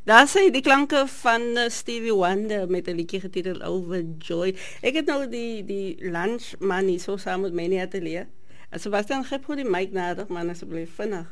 Daar sê die klanke van Stevie Wonder met 'n liedjie getiteld Overjoyed. Ek het nou die lunch man hier so saam met my in die ateljee. En Sebastian, gee voor die mic nader, man, asseblief, vinnig.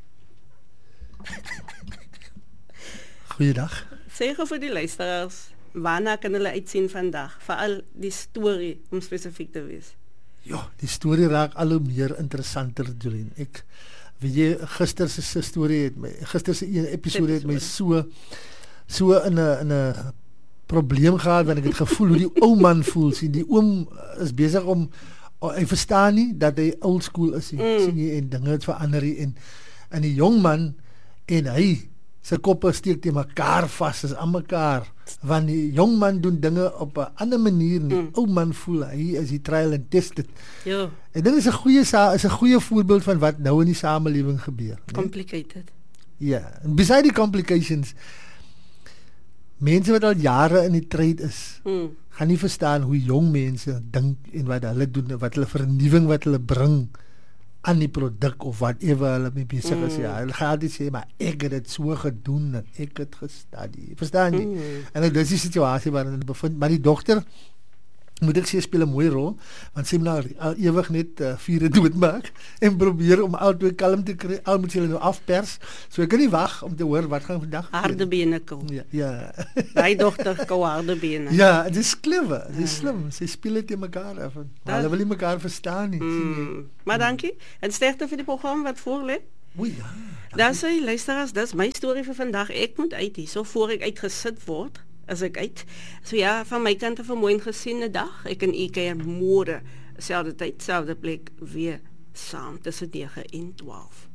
Goeiedag. Sê gou vir die luisteraars, waarna kan hulle uitsien vandag? Veral die storie, om spesifiek te wees. Ja, die storie raak al hoe meer interessanter, Jolien. Weet jy, gister se episode het my so in 'n probleem gehad, want ek het gevoel hoe die ou man voel. Sien, die oom is besig om, hy verstaan nie dat hy old school is, sien jy, en dinge het verander en die jong man en hy sy koppe steek teen mekaar vas, is aan mekaar, want die jong man doen dinge op 'n ander manier, die ou man voel hy is die trial and tested. Ja. En dit is 'n goeie voorbeeld van wat nou in die samelewing gebeur. Complicated. Ja, en beside die complications, mense wat al jare in die trade is, gaan nie verstaan hoe jong mense dink en wat hulle doen, wat hulle vernuwing wat hulle bring aan die produk of whatever hulle mee besig is. Ja, hulle gaan altyd sê, maar ek het dit so gedoen en ek het gestudy. Verstaan jy? En dit is die situasie waarin hulle bevind, maar die dogter, moet ek sê, speel 'n mooi rol, want sy moet nou al ewig net vure doodmaak en probeer om al twee kalm te kry. Al moet sy hulle nou afpers. So ek kan nie wag om te hoor wat gaan vandag. Harde bene kou. Ja. Daai dogter kou harde bene. Ja, dit is clever. Dit is slim. Sy speel dit teen mekaar af. Hulle wil nie mekaar verstaan nie. Maar dankie. En sterkte vir die program wat voorlê. Oei, ja. Daar sê luisteraars, dis my storie vir vandag. Ek moet uit hier, so voor ek uitgesit word. As ek uit. So ja, van my kant af 'n mooi gesiene dag. Ek en u keer môre, selfde tyd, selfde plek weer saam tussen 9 en 12.